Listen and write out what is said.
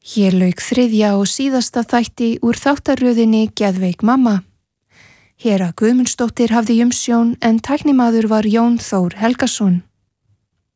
Hér lauk þriðja og síðasta þætti úr þáttaröðinni Geðveik mamma. Hera Guðmundsdóttir hafði umsjón en tæknimaður var Jón Þór Helgason.